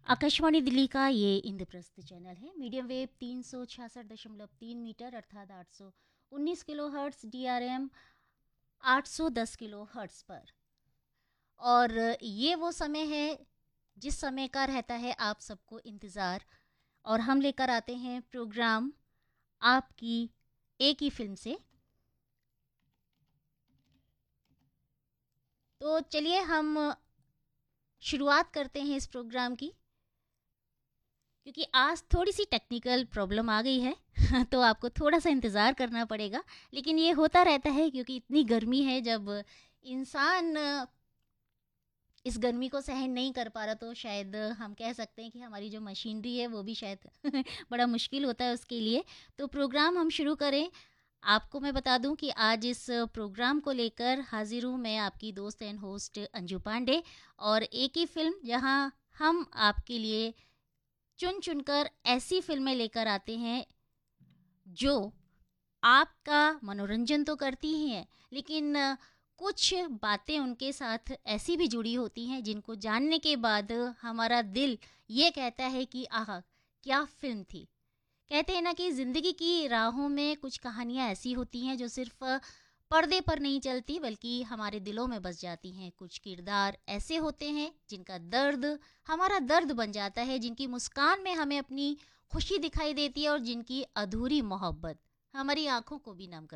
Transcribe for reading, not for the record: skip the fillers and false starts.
आकाशवाणी दिल्ली का ये इंद्रप्रस्थ चैनल है। मीडियम वेव 366.3 मीटर अर्थात 819 kilo hertz, DRM 810 kilo hertz पर। और ये वो समय है जिस समय का रहता है आप सबको इंतज़ार, और हम लेकर आते हैं प्रोग्राम आपकी एक ही फिल्म से। तो चलिए हम शुरुआत करते हैं इस प्रोग्राम की, क्योंकि आज थोड़ी सी टेक्निकल प्रॉब्लम आ गई है तो आपको थोड़ा सा इंतज़ार करना पड़ेगा। लेकिन ये होता रहता है क्योंकि इतनी गर्मी है, जब इंसान इस गर्मी को सहन नहीं कर पा रहा तो शायद हम कह सकते हैं कि हमारी जो मशीनरी है वो भी शायद बड़ा मुश्किल होता है उसके लिए। तो प्रोग्राम हम शुरू करें। आपको मैं बता दूं कि आज इस प्रोग्राम को लेकर हाजिर हूँ मैं, आपकी दोस्त एंड होस्ट अंजू पांडे। और एक ही फिल्म जहां हम आपके लिए चुन चुनकर ऐसी फिल्में लेकर आते हैं जो आपका मनोरंजन तो करती ही हैं, लेकिन कुछ बातें उनके साथ ऐसी भी जुड़ी होती हैं जिनको जानने के बाद हमारा दिल ये कहता है कि आह, क्या फिल्म थी। कहते हैं ना कि ज़िंदगी की राहों में कुछ कहानियाँ ऐसी होती हैं जो सिर्फ पर्दे पर नहीं चलती बल्कि हमारे दिलों में बस जाती हैं। कुछ किरदार ऐसे होते हैं जिनका दर्द हमारा दर्द बन जाता है, जिनकी मुस्कान में हमें अपनी खुशी दिखाई देती है और जिनकी अधूरी मोहब्बत हमारी आंखों को भी नम कर